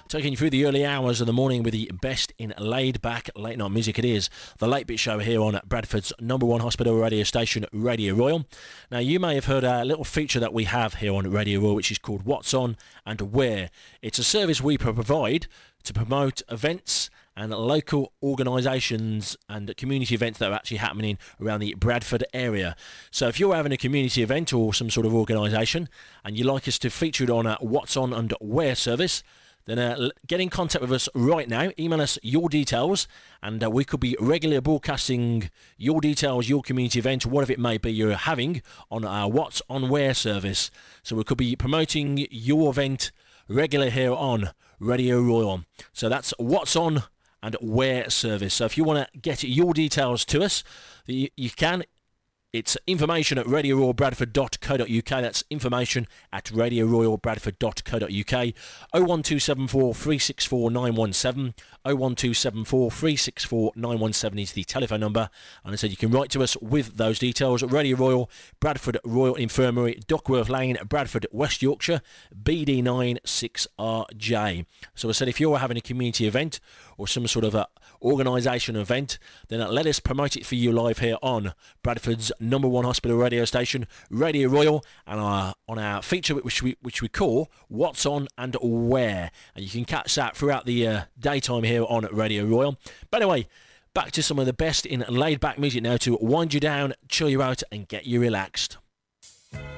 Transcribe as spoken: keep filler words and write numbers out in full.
Taking you through the early hours of the morning with the best in laid-back late-night music. It is the Late Bit Show here on Bradford's number one hospital radio station, Radio Royal. Now, you may have heard a little feature that we have here on Radio Royal, which is called What's On and Where. It's a service we provide to promote events and local organisations and community events that are actually happening around the Bradford area. So if you're having a community event or some sort of organisation and you'd like us to feature it on a What's On and Where service, then uh, get in contact with us right now. Email us your details, and uh, we could be regularly broadcasting your details, your community event, or whatever it may be you're having on our What's On Where service. So we could be promoting your event regularly here on Radio Royal. So that's What's On and Where service. So if you want to get your details to us, you, you can. It's information at radio royal bradford dot co dot uk. That's information at radio royal bradford dot co dot uk. oh one two seven four, three six four, nine one seven. oh one two seven four, three six four, nine one seven is the telephone number. And I said you can write to us with those details. Radio Royal, Bradford Royal Infirmary, Duckworth Lane, Bradford, West Yorkshire, B D nine six R J. So I said if you're having a community event or some sort of a organisation event, then let us promote it for you live here on Bradford's number one hospital radio station, Radio Royal, and our, on our feature which we which we call What's On and Where. And you can catch that throughout the uh, daytime here on Radio Royal. But anyway, back to some of the best in laid-back music now to wind you down, chill you out, and get you relaxed.